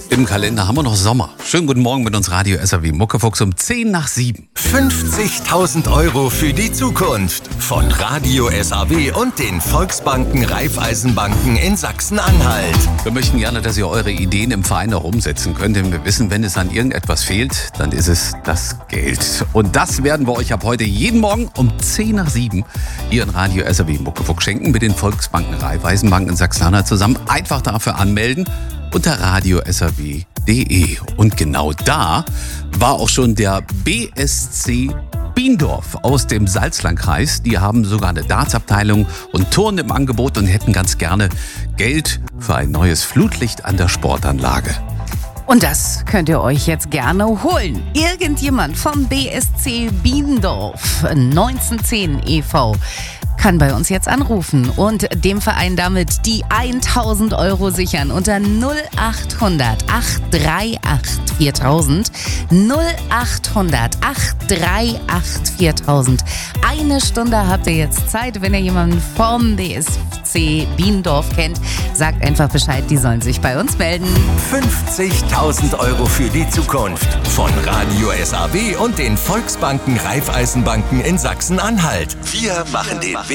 Im Kalender haben wir noch Sommer. Schönen guten Morgen mit uns Radio SAW Muckefuchs um 6:50. 50.000 € für die Zukunft von Radio SAW und den Volksbanken Raiffeisenbanken in Sachsen-Anhalt. Wir möchten gerne, dass ihr eure Ideen im Verein auch umsetzen könnt, denn wir wissen, wenn es an irgendetwas fehlt, dann ist es das Geld. Und das werden wir euch ab heute jeden Morgen um 6:50 hier in Radio SAW Muckefuchs schenken mit den Volksbanken Raiffeisenbanken in Sachsen-Anhalt zusammen. Einfach dafür anmelden unter radiosaw.de. Und genau da war auch schon der BSC Biendorf aus dem Salzlandkreis. Die haben sogar eine Dartsabteilung und Turnen im Angebot und hätten ganz gerne Geld für ein neues Flutlicht an der Sportanlage. Und das könnt ihr euch jetzt gerne holen. Irgendjemand vom BSC Biendorf 1910 e.V. kann bei uns jetzt anrufen und dem Verein damit die 1.000 € sichern unter 0800 838 4000. 0800 838 4000. Eine Stunde habt ihr jetzt Zeit, wenn ihr jemanden vom BSC Biendorf kennt. Sagt einfach Bescheid, die sollen sich bei uns melden. 50.000 € für die Zukunft von Radio SAW und den Volksbanken Raiffeisenbanken in Sachsen-Anhalt. Wir machen den